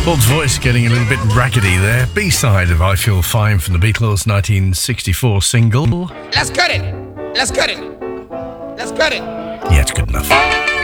Paul's voice getting a little bit raggedy there. B-side of I Feel Fine from the Beatles' 1964 single. Let's cut it. Let's cut it. Let's cut it. Yeah, it's good enough.